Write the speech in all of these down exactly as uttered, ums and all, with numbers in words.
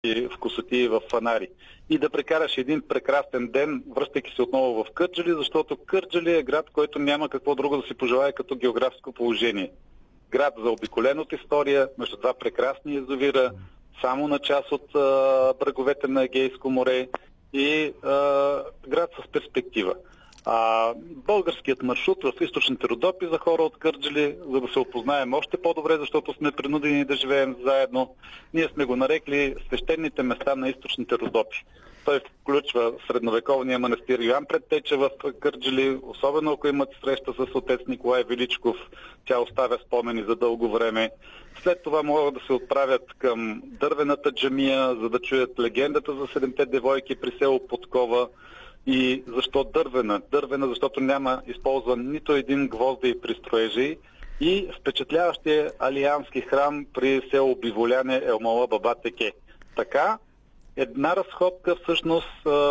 вкусоти в фанари. И да прекараш един прекрасен ден, връщайки се отново в Кърджали, защото Кърджали е град, който няма какво друго да си пожелае като географско положение. Град заобиколен от история, между два прекрасни язовира, само на част от а, бреговете на Егейско море и а, град с перспектива. А, българският маршрут в източните Родопи за хора от Кърджали, за да се опознаем още по-добре, защото сме принудени да живеем заедно, ние сме го нарекли свещените места на източните Родопи. Той включва средновековния манастир Йоан Предтеча в Кърджали, особено ако имат среща с отец Николай Величков, тя оставя спомени за дълго време. След това могат да се отправят към дървената джамия, за да чуят легендата за седемте девойки при село Подкова. И защо дървена? Дървена, защото няма използван нито един гвозди при строежи, и впечатляващия алиански храм при село Биволяне Елмала Баба Теке. Така, една разходка всъщност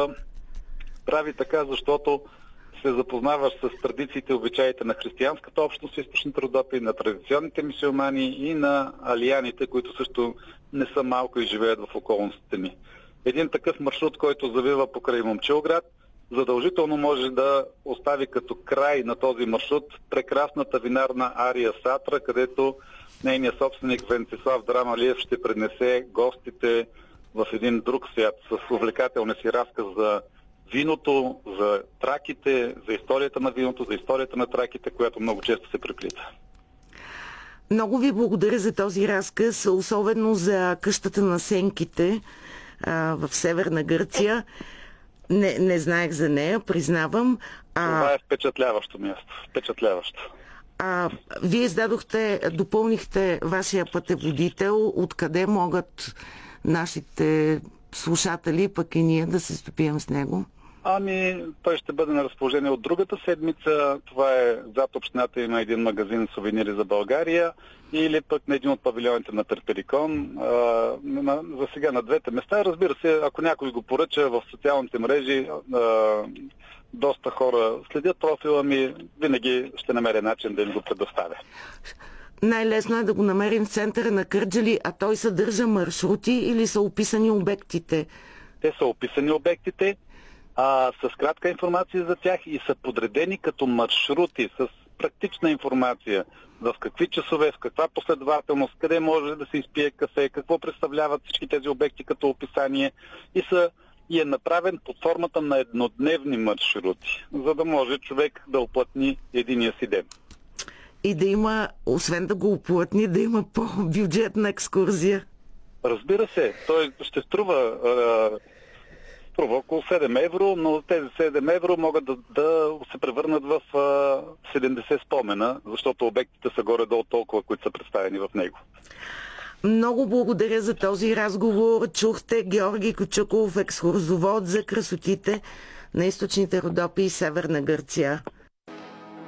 прави така, защото се запознаваш с традициите и обичаите на християнската общност в източните Родопи, на традиционните мюсюлмани и на алияните, които също не са малко и живеят в околностите ни. Един такъв маршрут, който завива покрай Момчилград, задължително може да остави като край на този маршрут прекрасната винарна Ария Сатра, където нейният собственик Венцислав Драмалиев ще пренесе гостите в един друг свят с увлекателния си разказ за виното, за траките, за историята на виното, за историята на траките, която много често се преплита. Много ви благодаря за този разказ, особено за къщата на сенките а, в Северна Гърция. Не, не знаех за нея, признавам. А... Това е впечатляващо място. Впечатляващо. А, вие издадохте, допълнихте вашия пътеводител. Откъде могат нашите слушатели, пък и ние, да се здобием с него? Ами, той ще бъде на разположение от другата седмица. Това е зад общината, има един магазин сувенири за България, или пък на един от павилионите на Перперикон. А, на, за сега на двете места. Разбира се, ако някой го поръча в социалните мрежи, а, доста хора следят профила ми, винаги ще намеря начин да им го предоставя. Най-лесно е да го намерим в центъра на Кърджали, а той съдържа маршрути или са описани обектите? Те са описани обектите, а, с кратка информация за тях, и са подредени като маршрути с практична информация в какви часове, в каква последователност, къде може да се изпие кафе, какво представляват всички тези обекти като описание, и, са, и е направен под формата на еднодневни маршрути, за да може човек да оплътни единия си ден. И да има, освен да го оплътни, да има по-бюджетна екскурзия. Разбира се, той ще струва, струва около седем евро, но тези седем евро могат да, да се превърнат в седемдесет спомена, защото обектите са горе-долу толкова, които са представени в него. Много благодаря за този разговор. Чухте Георги Кючуков, екскурзовод за красотите на източните Родопи и Северна Гърция.